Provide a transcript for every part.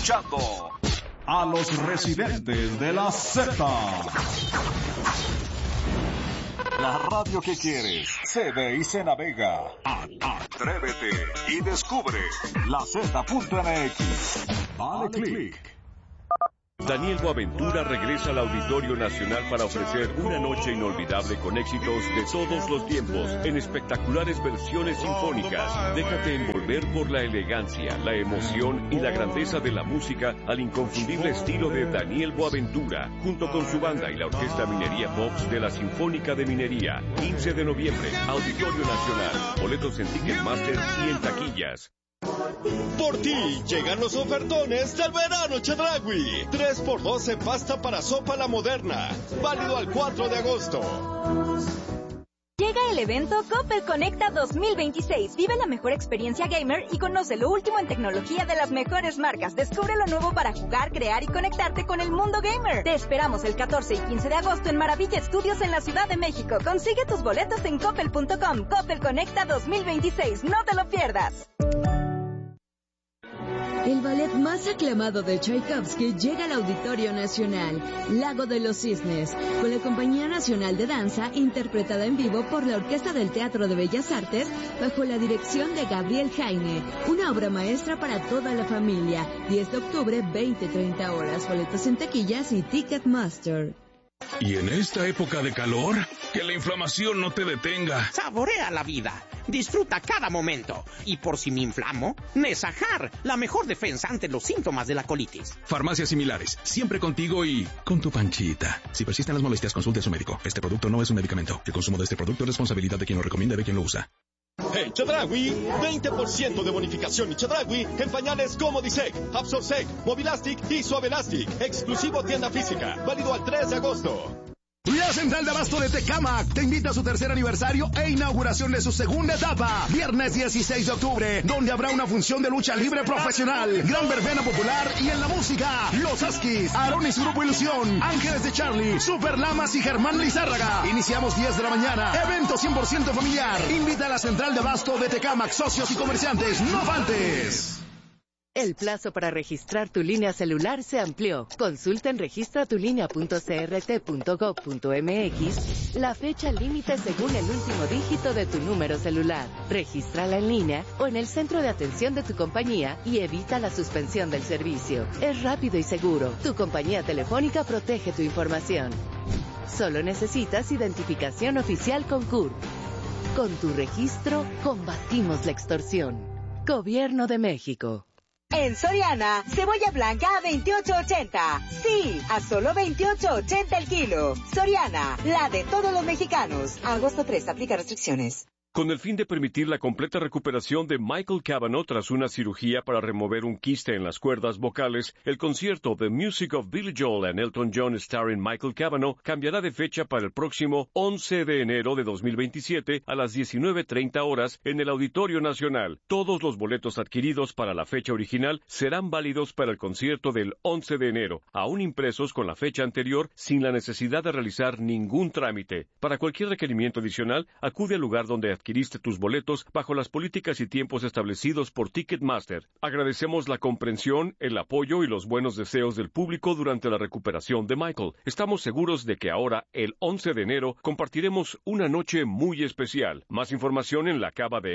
escuchando a los residentes de la Z. La radio que quieres se ve y se navega. Atrévete y descubre la Z.mx. Dale click. Daniel Boaventura regresa al Auditorio Nacional para ofrecer una noche inolvidable con éxitos de todos los tiempos en espectaculares versiones sinfónicas. Déjate envolver por la elegancia, la emoción y la grandeza de la música al inconfundible estilo de Daniel Boaventura, junto con su banda y la Orquesta Minería Pops de la Sinfónica de Minería. 15 de noviembre, Auditorio Nacional. Boletos en Ticketmaster y en taquillas. Por ti llegan los ofertones del verano Chedraui. 3x2 en pasta para sopa La Moderna. Válido al 4 de agosto. Llega el evento Coppel Conecta 2026. Vive la mejor experiencia gamer y conoce lo último en tecnología de las mejores marcas. Descubre lo nuevo para jugar, crear y conectarte con el mundo gamer. Te esperamos el 14 y 15 de agosto en Maravilla Studios en la Ciudad de México. Consigue tus boletos en coppel.com. Coppel Conecta 2026. No te lo pierdas. El ballet más aclamado de Tchaikovsky llega al Auditorio Nacional, Lago de los Cisnes, con la Compañía Nacional de Danza, interpretada en vivo por la Orquesta del Teatro de Bellas Artes, bajo la dirección de Gabriel Jaime. Una obra maestra para toda la familia. 10 de octubre, 20-30 horas. Boletos en taquillas y Ticketmaster. Y en esta época de calor, que la inflamación no te detenga. Saborea la vida, disfruta cada momento. Y por si me inflamo, Nesajar, la mejor defensa ante los síntomas de la colitis. Farmacias similares, siempre contigo y con tu panchita. Si persisten las molestias, consulte a su médico. Este producto no es un medicamento. El consumo de este producto es responsabilidad de quien lo recomienda y de quien lo usa. En Chedraui, 20% de bonificación y Chedraui en pañales Comodisec, Absorsec, Mobilastic y Suavelastic. Exclusivo tienda física. Válido al 3 de agosto. La Central de Abasto de Tecámac te invita a su tercer aniversario e inauguración de su segunda etapa. Viernes 16 de octubre, donde habrá una función de lucha libre profesional, gran verbena popular y en la música, Los Askis, Aarón y su grupo Ilusión, Ángeles de Charlie, Super Lamas y Germán Lizárraga. Iniciamos 10 de la mañana. Evento 100% familiar. Invita a la Central de Abasto de Tecámac, socios y comerciantes. ¡No faltes! El plazo para registrar tu línea celular se amplió. Consulta en registratulinea.crt.gov.mx la fecha límite según el último dígito de tu número celular. Regístrala en línea o en el centro de atención de tu compañía y evita la suspensión del servicio. Es rápido y seguro. Tu compañía telefónica protege tu información. Solo necesitas identificación oficial con CURP. Con tu registro, combatimos la extorsión. Gobierno de México. En Soriana, cebolla blanca a 28.80. Sí, a solo 28.80 el kilo. Soriana, la de todos los mexicanos. Agosto 3, aplica restricciones. Con el fin de permitir la completa recuperación de Michael Cavanaugh tras una cirugía para remover un quiste en las cuerdas vocales, el concierto The Music of Billy Joel and Elton John starring Michael Cavanaugh cambiará de fecha para el próximo 11 de enero de 2027 a las 19:30 horas en el Auditorio Nacional. Todos los boletos adquiridos para la fecha original serán válidos para el concierto del 11 de enero, aún impresos con la fecha anterior sin la necesidad de realizar ningún trámite. Para cualquier requerimiento adicional, acude al lugar donde adquiriste tus boletos bajo las políticas y tiempos establecidos por Ticketmaster. Agradecemos la comprensión, el apoyo y los buenos deseos del público durante la recuperación de Michael. Estamos seguros de que ahora, el 11 de enero, compartiremos una noche muy especial. Más información en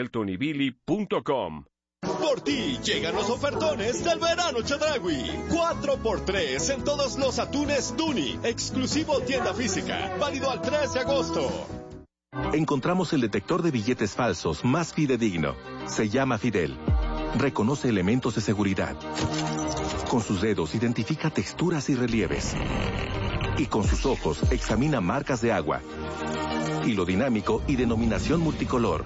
lacavadeeltonybilly.com. Por ti llegan los ofertones del verano Chedraui. 4x3 en todos los atunes Duni. Exclusivo tienda física. Válido al 3 de agosto. Encontramos el detector de billetes falsos más fidedigno. Se llama Fidel. Reconoce elementos de seguridad. Con sus dedos identifica texturas y relieves. Y con sus ojos examina marcas de agua. Hilo dinámico y denominación multicolor.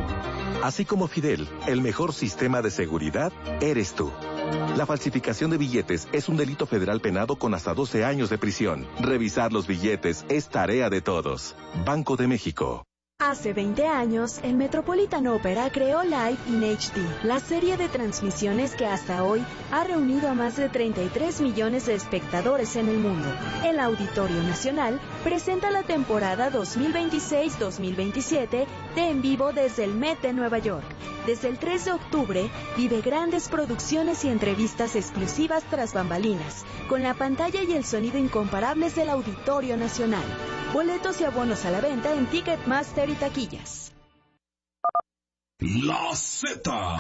Así como Fidel, el mejor sistema de seguridad eres tú. La falsificación de billetes es un delito federal penado con hasta 12 años de prisión. Revisar los billetes es tarea de todos. Banco de México. Hace 20 años, el Metropolitan Opera creó Live in HD, la serie de transmisiones que hasta hoy ha reunido a más de 33 millones de espectadores en el mundo. El Auditorio Nacional presenta la temporada 2026-2027 de En Vivo desde el Met de Nueva York. Desde el 3 de octubre, vive grandes producciones y entrevistas exclusivas tras bambalinas, con la pantalla y el sonido incomparables del Auditorio Nacional. Boletos y abonos a la venta en Ticketmaster y taquillas. La Z.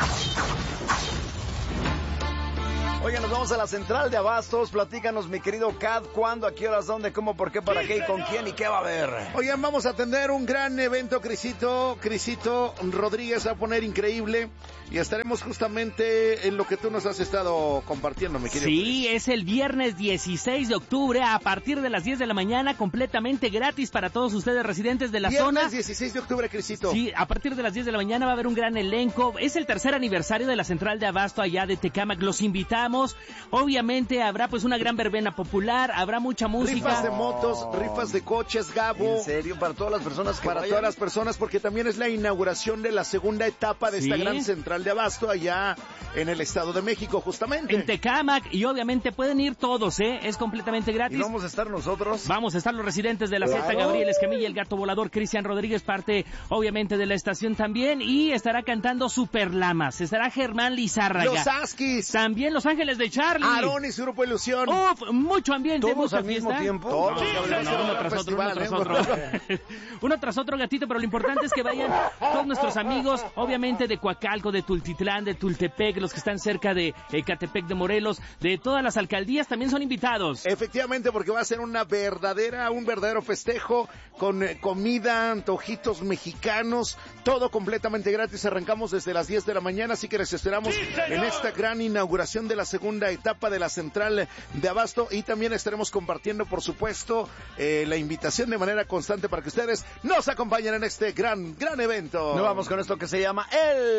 Oigan, nos vamos a la central de abastos. Platícanos, mi querido Cat, cuándo, a qué horas, dónde, cómo, por qué, para qué y con quién y qué va a haber. Oigan, vamos a tener un gran evento, Crisito Rodríguez va a poner increíble. Y estaremos justamente en lo que tú nos has estado compartiendo, mi querido. Sí, es el viernes 16 de octubre a partir de las 10 de la mañana, completamente gratis para todos ustedes residentes de la zona. Viernes 16 de octubre, Crisito. Sí, a partir de las 10 de la mañana va a haber un gran elenco. Es el tercer aniversario de la central de abasto allá de Tecámac. Los invitamos. Obviamente habrá pues una gran verbena popular, habrá mucha música. Rifas de motos, rifas de coches, Gabo. ¿En serio? Para todas las personas que Para vayan. todas las personas, porque también es la inauguración de la segunda etapa de esta gran central de abasto allá en el Estado de México, justamente. En Tecámac, y obviamente pueden ir todos, es completamente gratis. ¿Y vamos a estar nosotros? Vamos a estar los residentes de la Z, Gabriel Escamilla, el Gato Volador, Cristian Rodríguez, parte obviamente de la estación también, y estará cantando Super Lamas, estará Germán Lizárraga. Los Askis. También Los Ángeles de Charlie. Aarón y su grupo Ilusión. Mucho ambiente, ¿todos mucha al fiesta. mismo tiempo? Todos, uno tras otro. Uno tras otro, gatito, pero lo importante es que vayan todos nuestros amigos, obviamente de Coacalco, de Tultitlán, de Tultepec, los que están cerca de Ecatepec de Morelos, de todas las alcaldías también son invitados. Efectivamente, porque va a ser un verdadero festejo con comida, antojitos mexicanos, todo completamente gratis. Arrancamos desde las 10 de la mañana, así que les esperamos en esta gran inauguración de la segunda etapa de la central de abasto, y también estaremos compartiendo, por supuesto, la invitación de manera constante para que ustedes nos acompañen en este gran evento. Nos vamos con esto que se llama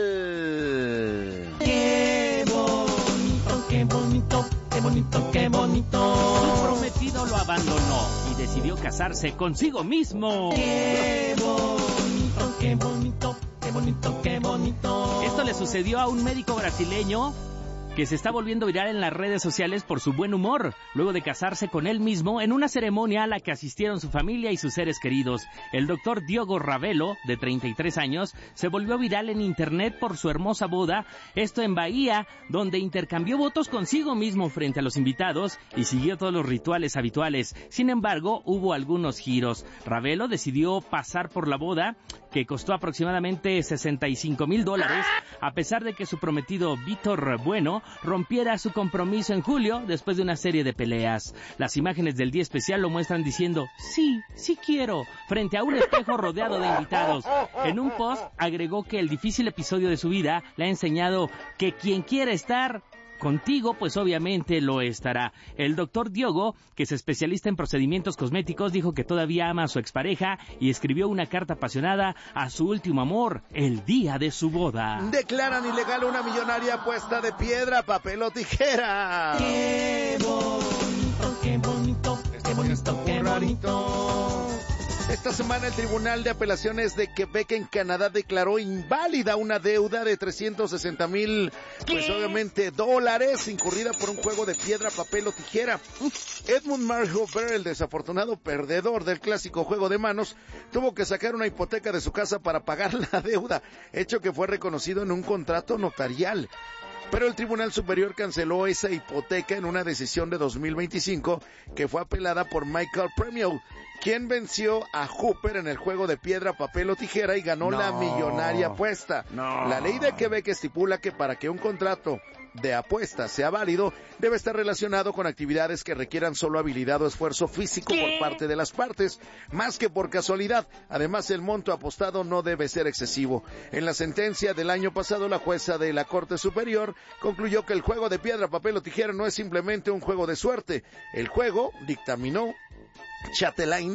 el... ¡Qué bonito, qué bonito, qué bonito, qué bonito! Su prometido lo abandonó y decidió casarse consigo mismo. ¡Qué bonito, qué bonito, qué bonito, qué bonito! Esto le sucedió a un médico brasileño que se está volviendo viral en las redes sociales por su buen humor, luego de casarse con él mismo en una ceremonia a la que asistieron su familia y sus seres queridos. El doctor Diogo Ravelo, de 33 años, se volvió viral en internet por su hermosa boda, esto en Bahía, donde intercambió votos consigo mismo frente a los invitados y siguió todos los rituales habituales. Sin embargo, hubo algunos giros. Ravelo decidió pasar por la boda, que costó aproximadamente $65,000, a pesar de que su prometido Víctor Bueno rompiera su compromiso en julio después de una serie de peleas. Las imágenes del día especial lo muestran diciendo sí quiero, frente a un espejo rodeado de invitados. En un post agregó que el difícil episodio de su vida le ha enseñado que quien quiera estar contigo, pues obviamente lo estará. El doctor Diogo, que es especialista en procedimientos cosméticos, dijo que todavía ama a su expareja y escribió una carta apasionada a su último amor el día de su boda. Declaran ilegal una millonaria apuesta de piedra, papel o tijera. ¡Qué bonito, qué bonito, qué bonito, qué bonito! Esta semana el Tribunal de Apelaciones de Quebec en Canadá declaró inválida una deuda de 360,000, pues obviamente dólares, incurrida por un juego de piedra, papel o tijera. Edmund Marhofer, el desafortunado perdedor del clásico juego de manos, tuvo que sacar una hipoteca de su casa para pagar la deuda, hecho que fue reconocido en un contrato notarial. Pero el Tribunal Superior canceló esa hipoteca en una decisión de 2025 que fue apelada por Michael Premio, quien venció a Hooper en el juego de piedra, papel o tijera y ganó la millonaria apuesta. La ley de Quebec estipula que para que un contrato de apuesta sea válido, debe estar relacionado con actividades que requieran solo habilidad o esfuerzo físico por parte de las partes, más que por casualidad. Además, el monto apostado no debe ser excesivo. En la sentencia del año pasado, la jueza de la Corte Superior concluyó que el juego de piedra, papel o tijera no es simplemente un juego de suerte. El juego, dictaminó Chatelain,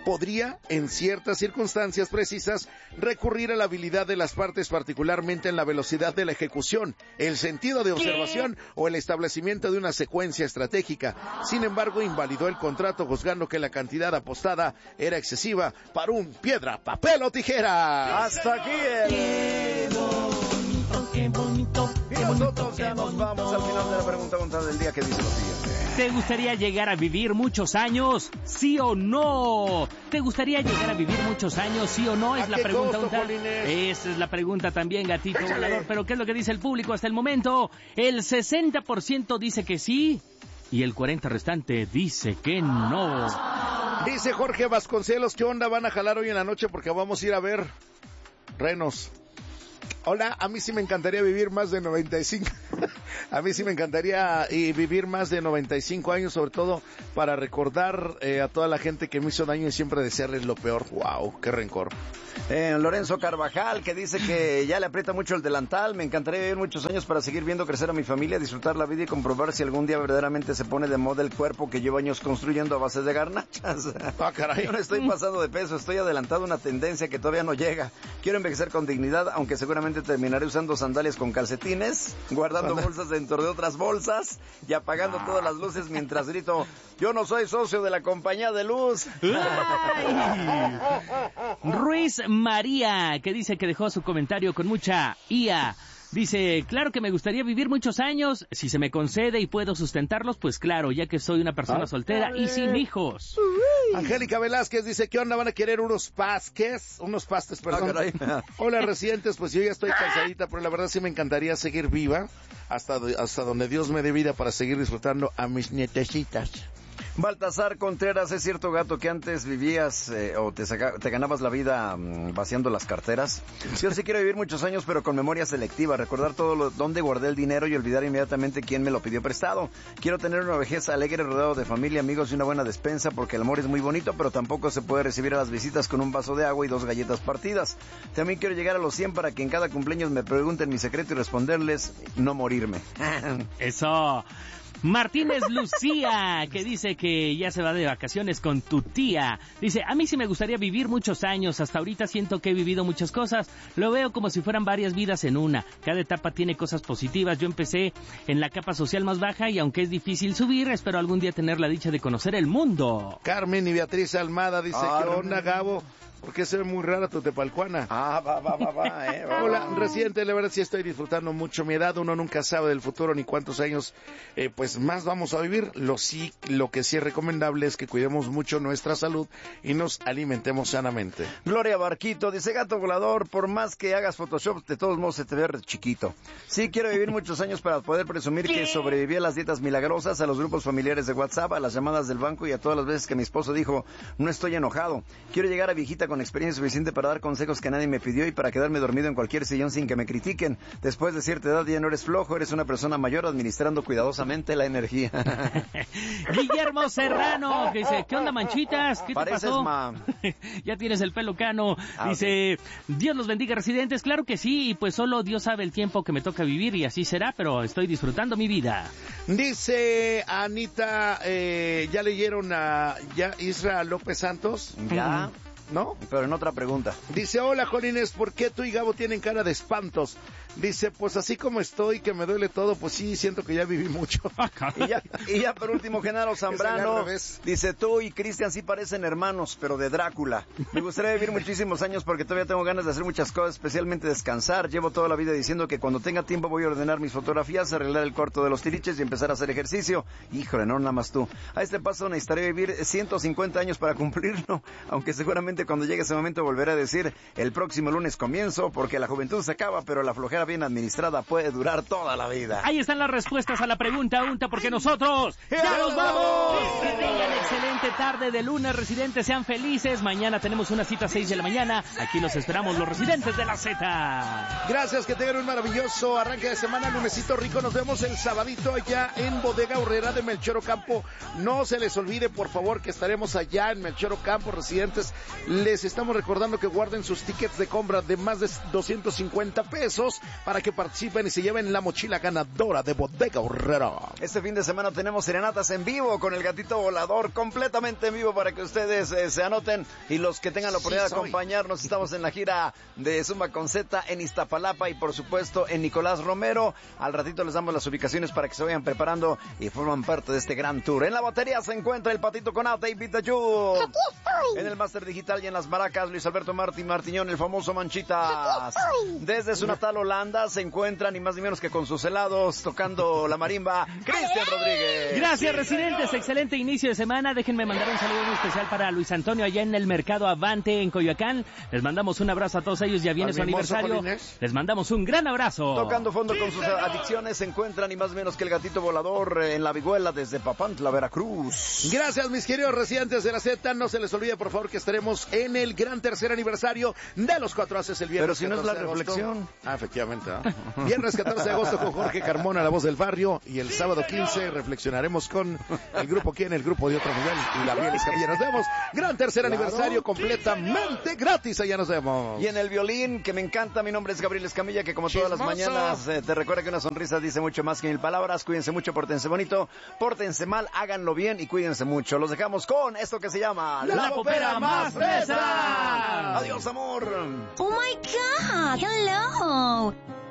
podría, en ciertas circunstancias precisas, recurrir a la habilidad de las partes, particularmente en la velocidad de la ejecución, el sentido de observación o el establecimiento de una secuencia estratégica. Sin embargo, invalidó el contrato juzgando que la cantidad apostada era excesiva para un piedra, papel o tijera. Hasta aquí Qué bonito. Y nosotros ya nos vamos al final de la pregunta contada del día, que dice lo siguiente. ¿Te gustaría llegar a vivir muchos años? ¿Sí o no? ¿Te gustaría llegar a vivir muchos años? ¿Sí o no? Es la pregunta. Esa es la pregunta también, gatito volador. Pero ¿qué es lo que dice el público hasta el momento? El 60% dice que sí y el 40% restante dice que no. Dice Jorge Vasconcelos, ¿qué onda? ¿Van a jalar hoy en la noche? Porque vamos a ir a ver renos. Hola, a mí sí me encantaría vivir más de 95. A mí sí me encantaría vivir más de 95 años, sobre todo para recordar a toda la gente que me hizo daño y siempre desearles lo peor. ¡Wow! ¡Qué rencor! Lorenzo Carvajal, que dice que ya le aprieta mucho el delantal. Me encantaría vivir muchos años para seguir viendo crecer a mi familia, disfrutar la vida y comprobar si algún día verdaderamente se pone de moda el cuerpo que llevo años construyendo a base de garnachas. ¡Ah, caray! Yo no estoy pasado de peso, estoy adelantado a una tendencia que todavía no llega. Quiero envejecer con dignidad, aunque seguramente terminaré usando sandalias con calcetines, guardando bolsas dentro de otras bolsas y apagando todas las luces mientras grito: yo no soy socio de la compañía de luz. Ruiz María, que dice que dejó su comentario con mucha IA. Dice, claro que me gustaría vivir muchos años, si se me concede y puedo sustentarlos, pues claro, ya que soy una persona soltera y sin hijos. Angélica Velázquez dice, ¿qué onda? ¿Van a querer unos pastes, perdón? Hola, residentes, pues yo ya estoy cansadita, pero la verdad sí me encantaría seguir viva hasta donde Dios me dé vida para seguir disfrutando a mis nietecitas. Baltasar Contreras, ¿es cierto, gato, que antes vivías o te ganabas la vida vaciando las carteras? Yo sí quiero vivir muchos años, pero con memoria selectiva, recordar dónde guardé el dinero y olvidar inmediatamente quién me lo pidió prestado. Quiero tener una vejez alegre, rodeado de familia, amigos y una buena despensa, porque el amor es muy bonito, pero tampoco se puede recibir a las visitas con un vaso de agua y 2 galletas partidas. También quiero llegar a los 100 para que en cada cumpleaños me pregunten mi secreto y responderles no morirme. Eso. Martínez Lucía, que dice que ya se va de vacaciones con tu tía. Dice, a mí sí me gustaría vivir muchos años. Hasta ahorita siento que he vivido muchas cosas. Lo veo como si fueran varias vidas en una. Cada etapa tiene cosas positivas. Yo empecé en la capa social más baja y aunque es difícil subir, espero algún día tener la dicha de conocer el mundo. Carmen y Beatriz Almada dice, ¿qué onda, Gabo? Porque se ve muy rara tu tepalcuana. Hola, residente, la verdad sí estoy disfrutando mucho mi edad. Uno nunca sabe del futuro ni cuántos años pues más vamos a vivir. Lo que sí es recomendable es que cuidemos mucho nuestra salud y nos alimentemos sanamente. Gloria Barquito dice, gato volador, por más que hagas Photoshop, de todos modos se te ve chiquito. Sí, quiero vivir muchos años para poder presumir que sobreviví a las dietas milagrosas, a los grupos familiares de WhatsApp, a las llamadas del banco y a todas las veces que mi esposo dijo, no estoy enojado. Quiero llegar a viejita con experiencia suficiente para dar consejos que nadie me pidió y para quedarme dormido en cualquier sillón sin que me critiquen. Después de cierta edad ya no eres flojo, eres una persona mayor administrando cuidadosamente la energía. Guillermo Serrano, que dice, ¿qué onda, manchitas? ¿Qué Pareces, te pasó? Ya tienes el pelo cano. Dice, Dios los bendiga, residentes. Claro que sí, y pues solo Dios sabe el tiempo que me toca vivir y así será, pero estoy disfrutando mi vida. Dice Anita, ¿ya leyeron a Isra López Santos? Ya. ¿No? Pero en otra pregunta. Dice, hola, Jolines, ¿por qué tú y Gabo tienen cara de espantos? Dice, pues así como estoy, que me duele todo, pues sí, siento que ya viví mucho. y ya por último, Genaro Zambrano, dice, tú y Cristian sí parecen hermanos, pero de Drácula. Me gustaría vivir muchísimos años porque todavía tengo ganas de hacer muchas cosas, especialmente descansar. Llevo toda la vida diciendo que cuando tenga tiempo voy a ordenar mis fotografías, arreglar el cuarto de los tiliches y empezar a hacer ejercicio. Híjole, no, nada más tú. A este paso necesitaré vivir 150 años para cumplirlo, aunque seguramente cuando llegue ese momento volveré a decir, el próximo lunes comienzo, porque la juventud se acaba, pero la flojera bien administrada puede durar toda la vida. Ahí están las respuestas a la pregunta UNTA, porque nosotros ¡ya nos vamos! Que tengan excelente tarde de lunes, residentes, sean felices. Mañana tenemos una cita a 6 de la mañana. Aquí los esperamos, los residentes de la Z. Gracias, que tengan un maravilloso arranque de semana, lunesito rico. Nos vemos el sabadito allá en Bodega Aurrera de Melchor Ocampo. No se les olvide, por favor, que estaremos allá en Melchor Ocampo, residentes. Les estamos recordando que guarden sus tickets de compra de más de 250 pesos para que participen y se lleven la mochila ganadora de Bodega Aurrera. Este fin de semana tenemos serenatas en vivo con el Gatito Volador, completamente en vivo para que ustedes se anoten, y los que tengan la oportunidad de acompañarnos. Estamos en la gira de Zumba con Z en Iztapalapa y por supuesto en Nicolás Romero. Al ratito les damos las ubicaciones para que se vayan preparando y forman parte de este gran tour. En la batería se encuentra el Patito Conao, David Dayud. Aquí estoy. En el máster digital y en las maracas, Luis Alberto Martiñón, el famoso Manchitas. Desde su natal Holanda se encuentra ni más ni menos que con sus helados tocando la marimba, Cristian Rodríguez. Gracias, residentes. Excelente inicio de semana. Déjenme mandar un saludo muy especial para Luis Antonio allá en el Mercado Avante en Coyoacán. Les mandamos un abrazo a todos ellos. Ya viene su aniversario. Les mandamos un gran abrazo. Tocando fondo con sus adicciones se encuentra ni más ni menos que el Gatito Volador en la Vihuela desde Papantla, Veracruz. Gracias, mis queridos residentes de la Z. No se les olvide, por favor, que estaremos en el gran tercer aniversario de los 4 Haces el viernes. Pero si no es la reflexión. Efectivamente. Viernes 14 de agosto con Jorge Carmona, la voz del barrio. Y el sábado 15 reflexionaremos con el grupo Quién, el grupo de otro nivel. Y Gabriel Escamilla. Nos vemos. Gran tercer aniversario completamente gratis. Allá nos vemos. Y en el violín, que me encanta, mi nombre es Gabriel Escamilla, que como todas las mañanas te recuerda que una sonrisa dice mucho más que 1000 palabras. Cuídense mucho, pórtense bonito, pórtense mal, háganlo bien y cuídense mucho. Los dejamos con esto que se llama La Popera Más Fresa. Adiós, amor. Oh my God, hello.